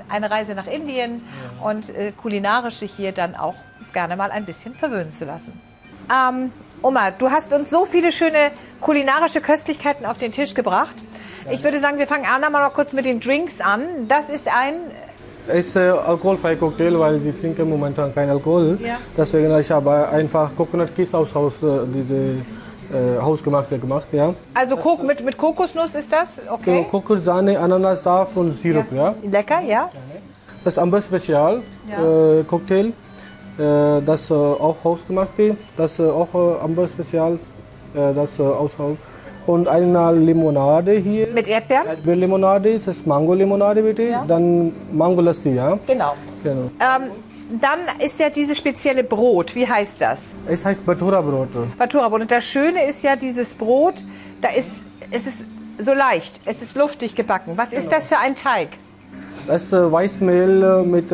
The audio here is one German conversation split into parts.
eine Reise nach Indien und kulinarisch sich hier dann auch gerne mal ein bisschen verwöhnen zu lassen. Oma, du hast uns so viele schöne kulinarische Köstlichkeiten auf den Tisch gebracht. Ich würde sagen, wir fangen an mal noch kurz mit den Drinks an. Das ist ein... Es ist alkoholfreier Cocktail, weil wir trinken momentan kein Alkohol. Ja. Deswegen habe ich aber einfach Coconut Kiss aus Haus, diese hausgemachte gemacht. Ja. Also mit Kokosnuss ist das? Okay. Genau, Kokos, Sahne, Ananassaft und Sirup. Ja. Lecker, ja. Das Amber Special Cocktail. Das auch hausgemacht ist. Das auch Amber Special. Das aus Haus. Und eine Limonade hier. Mit Erdbeeren? Erdbeerlimonade, das ist Mango-Limonade bitte. Ja. Dann Mango-Lassi, ja. Genau. Dann ist ja dieses spezielle Brot. Wie heißt das? Es heißt Bhatura-Brot. Bhatura-Brot. Und das Schöne ist ja, dieses Brot, es ist so leicht, es ist luftig gebacken. Was ist das für ein Teig? Das ist Weißmehl mit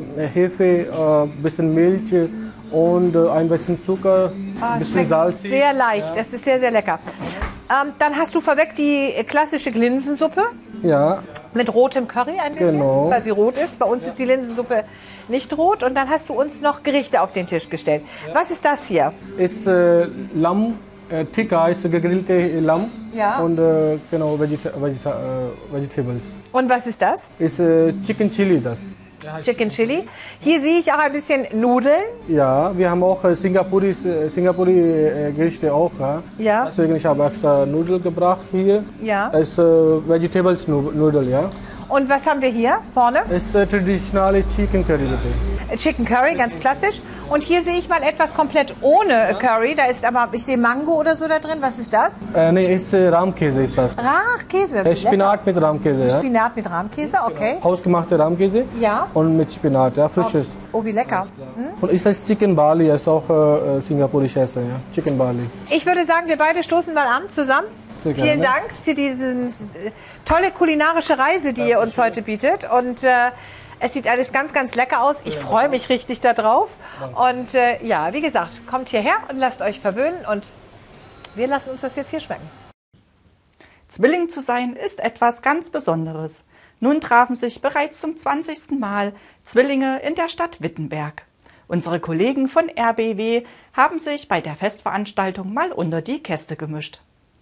Hefe, bisschen Milch und ein bisschen Zucker, ein bisschen Salz. Sehr leicht, das ist sehr, sehr lecker. Dann hast du vorweg die klassische Linsensuppe. Ja. Mit rotem Curry ein bisschen, genau, weil sie rot ist. Bei uns ist die Linsensuppe nicht rot. Und dann hast du uns noch Gerichte auf den Tisch gestellt. Was ist das hier? Ist Lamm, Tikka ist gegrillte Lamm. Ja. Und genau, Vegetables. Und was ist das? Ist Chicken Chili das. Chicken Chili. Hier sehe ich auch ein bisschen Nudeln. Ja, wir haben auch Singapuri-Gerichte auch. Ja. Deswegen ich habe extra Nudeln gebracht hier. Ja. Das ist Vegetables Nudel, ja. Und was haben wir hier vorne? Das ist traditionelle Chicken Curry bitte. Chicken Curry, ganz klassisch. Und hier sehe ich mal etwas komplett ohne Curry. Da ist aber, ich sehe Mango oder so da drin. Was ist das? Nee, ist Rahmkäse ist das. Käse. Spinat mit Rahmkäse, ja. Spinat mit Rahmkäse, okay. Hausgemachte Rahmkäse. Ja. Und mit Spinat, ja, frisches. Oh, wie lecker. Und ist das Chicken Bali, ist auch singapurisches Essen, ja. Chicken Bali. Ich würde sagen, wir beide stoßen mal an zusammen. Vielen Dank für diese tolle kulinarische Reise, die ihr uns heute bietet. Und es sieht alles ganz, ganz lecker aus. Ich freue mich richtig darauf. Und ja, wie gesagt, kommt hierher und lasst euch verwöhnen. Und wir lassen uns das jetzt hier schmecken. Zwilling zu sein ist etwas ganz Besonderes. Nun trafen sich bereits zum 20. Mal Zwillinge in der Stadt Wittenberg. Unsere Kollegen von RBW haben sich bei der Festveranstaltung mal unter die Käste gemischt.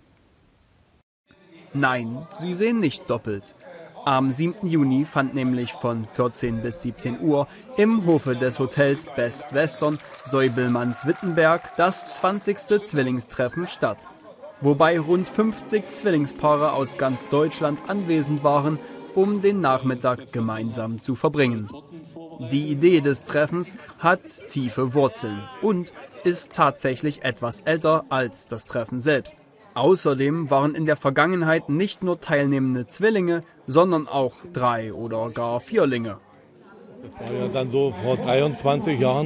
Nein, sie sehen nicht doppelt. Am 7. Juni fand nämlich von 14 bis 17 Uhr im Hofe des Hotels Best Western Säubelmanns-Wittenberg das 20. Zwillingstreffen statt. Wobei rund 50 Zwillingspaare aus ganz Deutschland anwesend waren, um den Nachmittag gemeinsam zu verbringen. Die Idee des Treffens hat tiefe Wurzeln und ist tatsächlich etwas älter als das Treffen selbst. Außerdem waren in der Vergangenheit nicht nur teilnehmende Zwillinge, sondern auch 3 oder gar Vierlinge. Das war ja dann so vor 23 Jahren,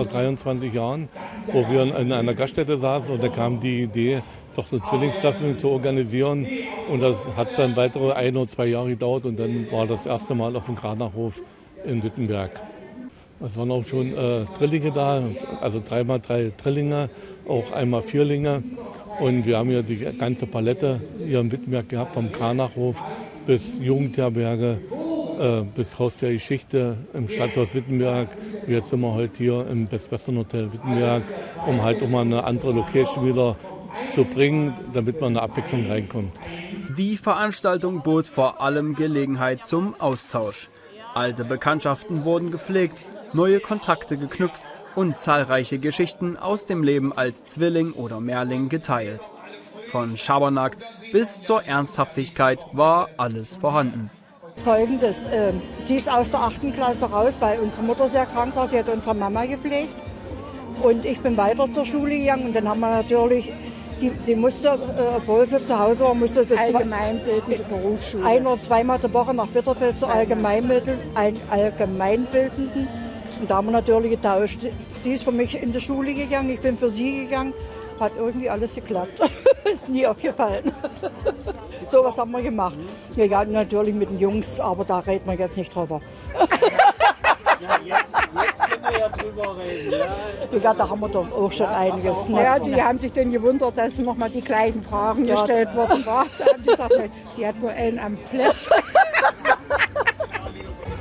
wo wir in einer Gaststätte saßen und da kam die Idee, doch eine Zwillingstreffen zu organisieren. Und das hat dann weitere 1 oder 2 Jahre gedauert und dann war das erste Mal auf dem Kranachhof in Wittenberg. Es waren auch schon Drillinge da, also 3x3 Drillinge, auch einmal Vierlinge. Und wir haben hier die ganze Palette hier in Wittenberg gehabt, vom Kranachhof bis Jugendherberge, bis Haus der Geschichte im Stadthaus Wittenberg. Und jetzt sind wir heute hier im Best Western Hotel Wittenberg, um halt auch mal eine andere Location wieder zu bringen, damit man eine Abwechslung reinkommt. Die Veranstaltung bot vor allem Gelegenheit zum Austausch. Alte Bekanntschaften wurden gepflegt, neue Kontakte geknüpft und zahlreiche Geschichten aus dem Leben als Zwilling oder Mehrling geteilt. Von Schabernack bis zur Ernsthaftigkeit war alles vorhanden. Folgendes, sie ist aus der 8. Klasse raus, weil unsere Mutter sehr krank war. Sie hat unsere Mama gepflegt. Und ich bin weiter zur Schule gegangen und dann haben wir natürlich, sie musste, obwohl sie zu Hause war, musste sie allgemeinbildende Berufsschule. 1- oder 2-mal die Woche nach Bitterfeld zur allgemeinbildenden. Und da haben wir natürlich getauscht. Sie ist für mich in die Schule gegangen, ich bin für sie gegangen. Hat irgendwie alles geklappt. Ist nie aufgefallen. So was haben wir gemacht. Ja, natürlich mit den Jungs, aber da reden wir jetzt nicht drüber. Ja, jetzt können wir ja drüber reden. Ja, da haben wir doch auch schon einiges. Ja, die haben sich dann gewundert, dass nochmal die gleichen Fragen gestellt worden waren. Da haben sie gedacht, die hat wohl einen am Flash.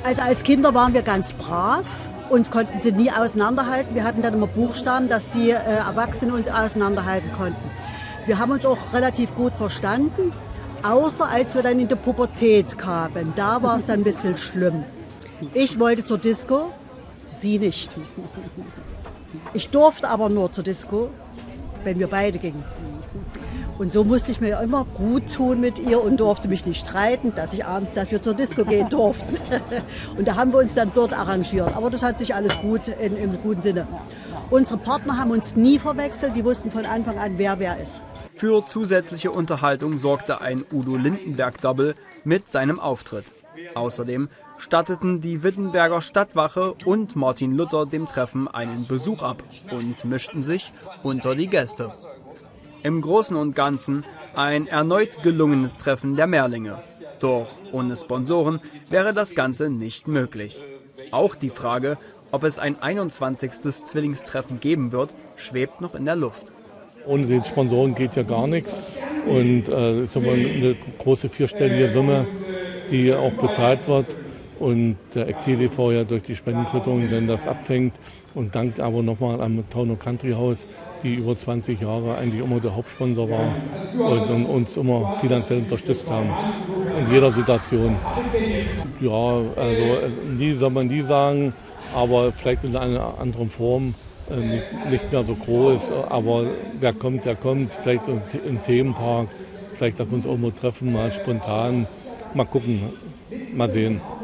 Also als Kinder waren wir ganz brav. Uns konnten sie nie auseinanderhalten. Wir hatten dann immer Buchstaben, dass die Erwachsenen uns auseinanderhalten konnten. Wir haben uns auch relativ gut verstanden, außer als wir dann in die Pubertät kamen. Da war es dann ein bisschen schlimm. Ich wollte zur Disco, sie nicht. Ich durfte aber nur zur Disco, wenn wir beide gingen. Und so musste ich mir immer gut tun mit ihr und durfte mich nicht streiten, dass wir zur Disco gehen durften. Und da haben wir uns dann dort arrangiert. Aber das hat sich alles gut im guten Sinne. Unsere Partner haben uns nie verwechselt, die wussten von Anfang an, wer ist. Für zusätzliche Unterhaltung sorgte ein Udo Lindenberg-Double mit seinem Auftritt. Außerdem statteten die Wittenberger Stadtwache und Martin Luther dem Treffen einen Besuch ab und mischten sich unter die Gäste. Im Großen und Ganzen ein erneut gelungenes Treffen der Mehrlinge. Doch ohne Sponsoren wäre das Ganze nicht möglich. Auch die Frage, ob es ein 21. Zwillingstreffen geben wird, schwebt noch in der Luft. Ohne den Sponsoren geht ja gar nichts. Und es ist aber eine große vierstellige Summe, die auch bezahlt wird. Und der Exil-e.V. ja durch die Spendenquittung dann das abfängt. Und dankt aber nochmal am Town & Country House, die über 20 Jahre eigentlich immer der Hauptsponsor war und uns immer finanziell unterstützt haben. In jeder Situation. Ja, also nie soll man nie sagen, aber vielleicht in einer anderen Form. Nicht mehr so groß, aber wer kommt, der kommt. Vielleicht im Themenpark, vielleicht dass wir uns irgendwo treffen, mal spontan. Mal gucken, mal sehen.